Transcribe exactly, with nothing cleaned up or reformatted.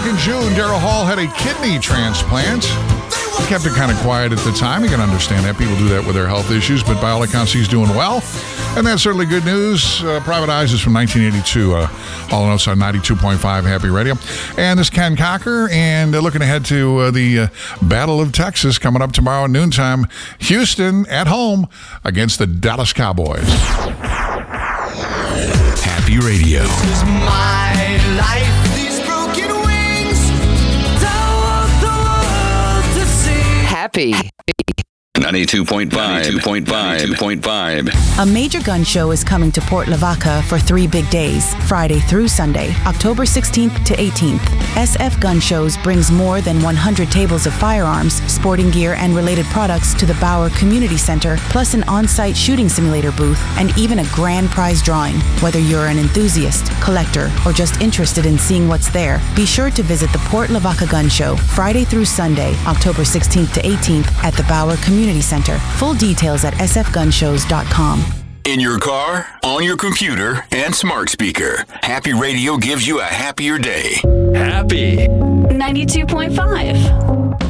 in June, Daryl Hall had a kidney transplant. He kept it kind of quiet at the time. You can understand that. People do that with their health issues, but by all accounts, he's doing well. And that's certainly good news. Uh, Private Eyes is from nineteen eighty-two. Uh, all notes on ninety-two point five Happy Radio. And this is Ken Cocker, and uh, looking ahead to uh, the uh, Battle of Texas coming up tomorrow at noontime. Houston at home against the Dallas Cowboys. Happy Radio. This is my life. These broken wings. Don't want the world to see. Happy. ninety-two point five. ninety-two point five. ninety-two point five. A major gun show is coming to Port Lavaca for three big days, Friday through Sunday, October sixteenth to eighteenth. S F Gun Shows brings more than one hundred tables of firearms, sporting gear, and related products to the Bauer Community Center, plus an on-site shooting simulator booth, and even a grand prize drawing. Whether you're an enthusiast, collector, or just interested in seeing what's there, be sure to visit the Port Lavaca Gun Show, Friday through Sunday, October sixteenth to eighteenth, at the Bauer Community Center. Full details at s f gun shows dot com. In your car, on your computer, and smart speaker, Happy Radio gives you a happier day. Happy. ninety-two point five.